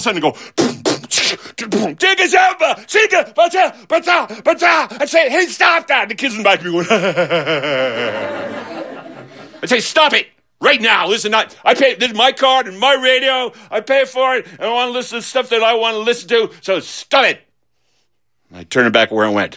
sudden go, I'd say, hey, stop that. And the kids in the back be going, I'd say, stop it right now. Listen, I pay, this is my card and my radio. I pay for it. And I want to listen to stuff that I want to listen to. So stop it. And I turn it back where I went.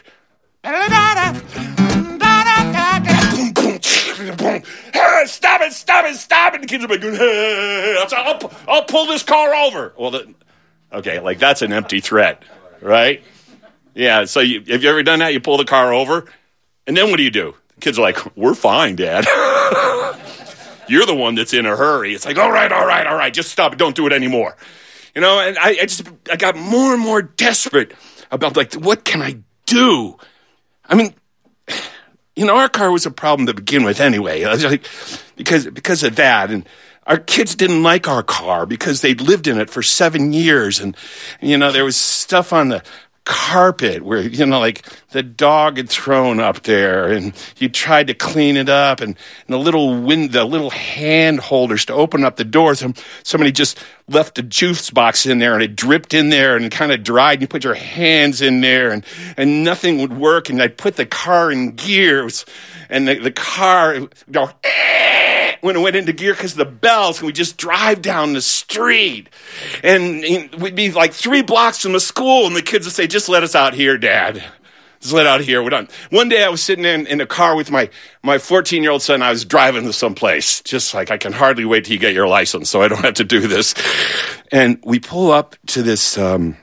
Stop it. And the kids are like, I'll pull this car over. Well, okay, like that's an empty threat, right? Yeah, so have you ever done that? You pull the car over, and then what do? The kids are like, we're fine, Dad. You're the one that's in a hurry. It's like, all right, just stop it. Don't do it anymore. You know, and I got more and more desperate about, like, what can I do? I mean, you know, our car was a problem to begin with anyway, like, because of that. And our kids didn't like our car because they'd lived in it for 7 years. And, you know, there was stuff on the carpet where, you know, like the dog had thrown up there and you tried to clean it up, and the little hand holders to open up the doors. Somebody just left a juice box in there and it dripped in there and it kind of dried, and you put your hands in there and nothing would work. And I'd put the car in gear, and the car would go when it went into gear because of the bells, and we'd just drive down the street. And we'd be like 3 blocks from the school, and the kids would say, just let us out here, Dad. Just let out here. We're done. One day I was sitting in a car with my 14-year-old son. I was driving to someplace, just like, I can hardly wait till you get your license so I don't have to do this. And we pull up to this, to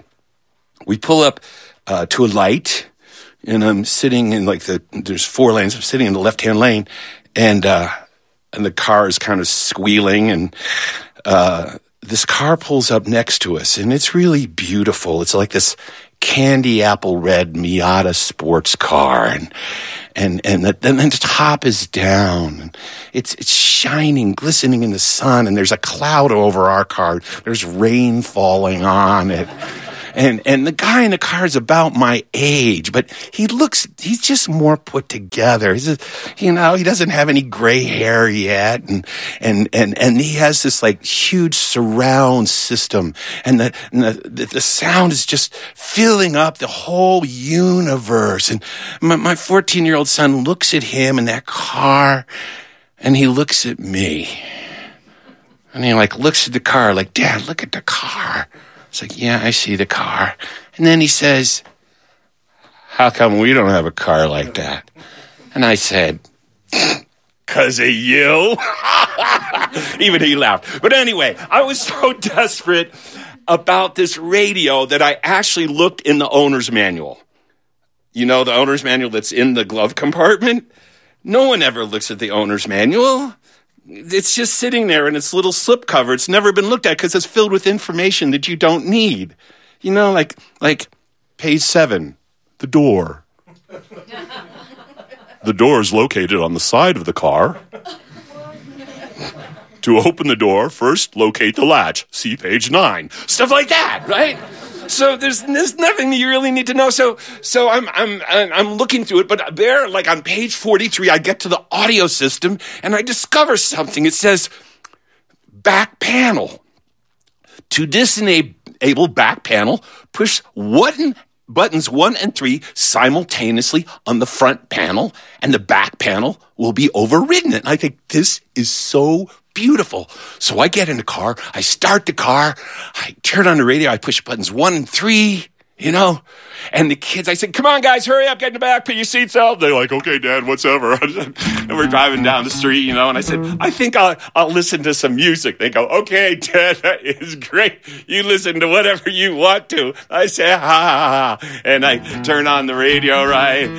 a light, and I'm sitting in there's 4 lanes. I'm sitting in the left-hand lane, and the car is kind of squealing, and this car pulls up next to us, and it's really beautiful. It's like this candy apple red Miata sports car, and then the top is down, and it's shining, glistening in the sun, and there's a cloud over our car. There's rain falling on it. And the guy in the car is about my age, but he's just more put together. He's just, he doesn't have any gray hair yet. And he has this like huge surround system, and the sound is just filling up the whole universe. And my 14-year-old son looks at him in that car, and he looks at me, and he looks at the car like, Dad, look at the car. It's like, yeah, I see the car. And then he says, how come we don't have a car like that? And I said, 'cause of you. Even he laughed. But anyway, I was so desperate about this radio that I actually looked in the owner's manual. You know, the owner's manual that's in the glove compartment? No one ever looks at the owner's manual. It's just sitting there in its little slip cover. It's never been looked at because it's filled with information that you don't need. You know, like page 7, the door. The door is located on the side of the car. To open the door, first locate the latch. See page 9. Stuff like that, right? So there's nothing that you really need to know. So I'm looking through it, but there, like on page 43, I get to the audio system and I discover something. It says back panel. To disable back panel, push buttons 1 and 3 simultaneously on the front panel, and the back panel will be overridden. And I think this is so beautiful. So I get in the car, I start the car, I turn on the radio, I push buttons 1 and 3, you know, and the kids, I said, come on guys, hurry up, get in the back, put your seats out. They're like, okay, Dad, whatever. And we're driving down the street, you know, and I said, I think I'll listen to some music. They go, okay, Dad, that is great. You listen to whatever you want to. I say, ha, ha, ha. And I turn on the radio, right?